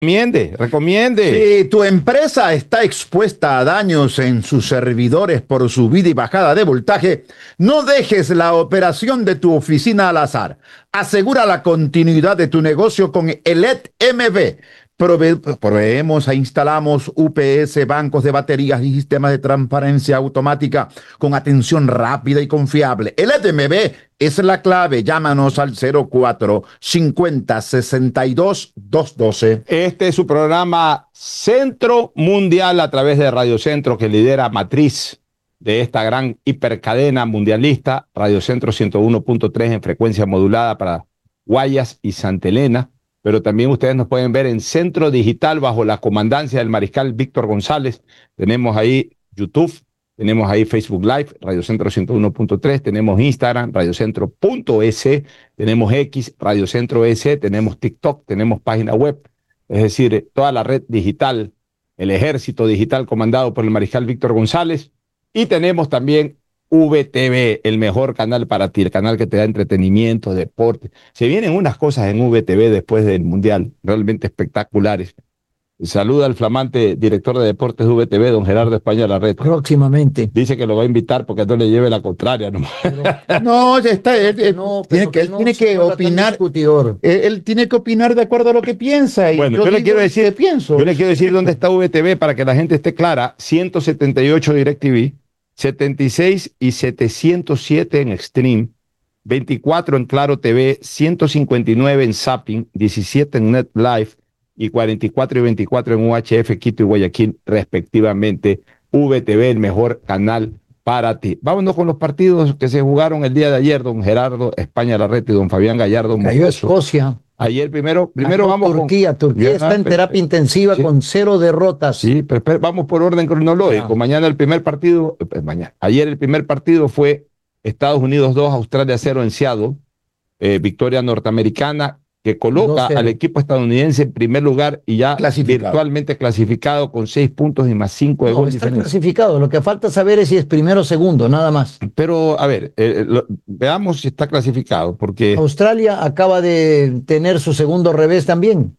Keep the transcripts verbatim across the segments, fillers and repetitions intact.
Recomiende, recomiende. Si tu empresa está expuesta a daños en sus servidores por subida y bajada de voltaje, no dejes la operación de tu oficina al azar. Asegura la continuidad de tu negocio con ELET M B. Prove proveemos e instalamos U P S, bancos de baterías y sistemas de transparencia automática con atención rápida y confiable. ELET M B es la clave. Llámanos al cero cuatro cincuenta sesenta y dos doscientos doce. Este es su programa Centro Mundial a través de Radio Centro, que lidera Matriz de esta gran hipercadena mundialista. Radio Centro ciento uno punto tres en frecuencia modulada para Guayas y Santa Elena. Pero también ustedes nos pueden ver en Centro Digital bajo la comandancia del mariscal Víctor González. Tenemos ahí YouTube, tenemos ahí Facebook Live, Radio Centro ciento uno punto tres, tenemos Instagram, radiocentro punto es, tenemos X, Radio Centro S, tenemos TikTok, tenemos página web, es decir, toda la red digital, el ejército digital comandado por el mariscal Víctor González. Y tenemos también V T V, el mejor canal para ti, el canal que te da entretenimiento, deporte. Se vienen unas cosas en V T V después del Mundial, realmente espectaculares. Saluda al flamante director de deportes de V T V, don Gerardo España Larreta. Próximamente. Dice que lo va a invitar porque no le lleve la contraria. No, pero, no ya está. Él, él, no, tiene que, él no, tiene que opinar. Él, él tiene que opinar de acuerdo a lo que piensa. Y bueno, yo, yo le quiero decir, pienso. yo le quiero decir dónde está V T V para que la gente esté clara. ciento setenta y ocho DirecTV. setenta y seis y setecientos siete en Extreme, veinticuatro en Claro T V, ciento cincuenta y nueve en Zapping, diecisiete en NetLife y cuarenta y cuatro y veinticuatro en U H F Quito y Guayaquil, respectivamente. V T V, el mejor canal para ti. Vámonos con los partidos que se jugaron el día de ayer, don Gerardo España Larreta y don Fabián Gallardo. Cayó Escocia. Ayer primero, primero Ganó vamos Turquía. con... Turquía Ya, está en pero, terapia intensiva sí. con cero derrotas. Sí, pero, pero vamos por orden cronológico. Ya. Mañana el primer partido, pues mañana. Ayer el primer partido fue Estados Unidos dos, Australia cero en Seattle. Eh, victoria norteamericana que coloca al equipo estadounidense en primer lugar y ya clasificado. Virtualmente clasificado con seis puntos y más cinco de no, gol está diferencia. Clasificado. Lo que falta saber es si es primero o segundo, nada más. Pero, a ver, eh, lo, veamos si está clasificado, porque... Australia acaba de tener su segundo revés también.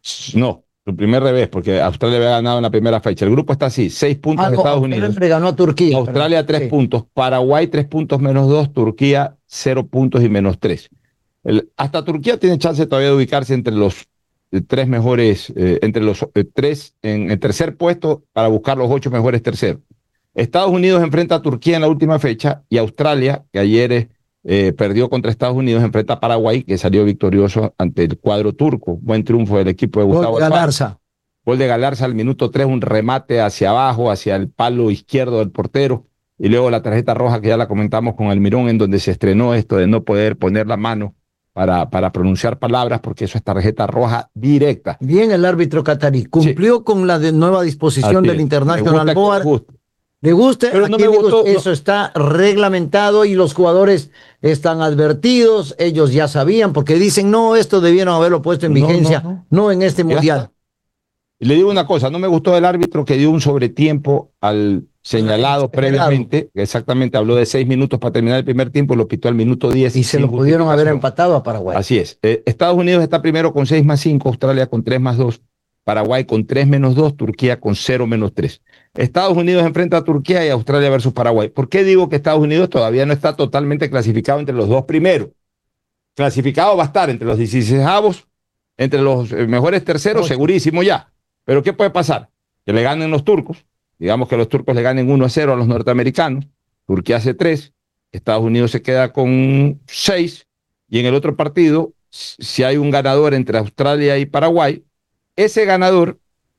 No, su primer revés, porque Australia había ganado en la primera fecha. El grupo está así, seis puntos ah, de no, Estados Australia Unidos. ganó a Turquía. Australia tres sí. puntos, Paraguay tres puntos menos dos, Turquía cero puntos y menos tres. El, hasta Turquía tiene chance todavía de ubicarse entre los eh, tres mejores, eh, entre los eh, tres en el tercer puesto para buscar los ocho mejores terceros. Estados Unidos enfrenta a Turquía en la última fecha y Australia, que ayer eh, perdió contra Estados Unidos, enfrenta a Paraguay, que salió victorioso ante el cuadro turco. Buen triunfo del equipo de Gustavo Gol de Galarza. Gol de Galarza al minuto tres, un remate hacia abajo, hacia el palo izquierdo del portero. Y luego la tarjeta roja que ya la comentamos con Almirón, en donde se estrenó esto de no poder poner la mano Para, para pronunciar palabras, porque eso es tarjeta roja directa. Bien el árbitro catarí. Cumplió sí. con la de nueva disposición Así del es. International Board. Le guste, pero no me gustó, eso no. está reglamentado y los jugadores están advertidos, ellos ya sabían, porque dicen, no, esto debieron haberlo puesto en vigencia, no, no, no. no en este ya mundial. Está. Y le digo una cosa, no me gustó el árbitro que dio un sobretiempo al señalado previamente, que exactamente habló de seis minutos para terminar el primer tiempo, lo pitó al minuto diez. Y se lo pudieron haber empatado a Paraguay. Así es. Eh, Estados Unidos está primero con seis más cinco, Australia con tres más dos, Paraguay con tres menos dos, Turquía con cero menos tres. Estados Unidos enfrenta a Turquía y Australia versus Paraguay. ¿Por qué digo que Estados Unidos todavía no está totalmente clasificado entre los dos primeros? Clasificado va a estar entre los dieciseisavos, entre los mejores terceros, Ocho. segurísimo ya. Pero ¿qué puede pasar? Que le ganen los turcos, digamos que los turcos le ganen uno a cero a los norteamericanos, Turquía hace tres, Estados Unidos se queda con seis, y en el otro partido, si hay un ganador entre Australia y Paraguay, ese ganador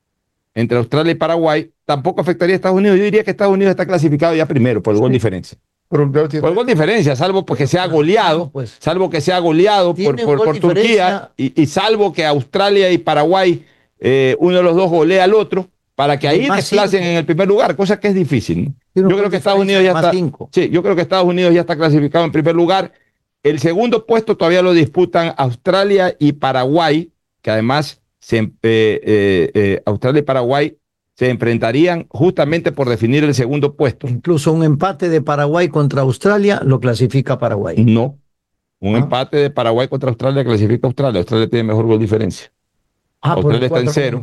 entre Australia y Paraguay tampoco afectaría a Estados Unidos. Yo diría que Estados Unidos está clasificado ya primero por el sí. gol diferencia. Por, por el gol diferencia, salvo porque sea goleado, pues, por, que sea goleado por, por, por Turquía, y, y salvo que Australia y Paraguay Eh, uno de los dos golea al otro para que ahí desplacen cinco. en el primer lugar, cosa que es difícil, ¿no? Yo creo que Estados Unidos ya está, sí, yo creo que Estados Unidos ya está clasificado en primer lugar. El segundo puesto todavía lo disputan Australia y Paraguay, que además se, eh, eh, eh, Australia y Paraguay se enfrentarían justamente por definir el segundo puesto. Incluso un empate de Paraguay contra Australia lo clasifica Paraguay. No, un ah. empate de Paraguay contra Australia clasifica Australia. Australia tiene mejor gol diferencia. Ah, por Australia el está en cuatro. cero.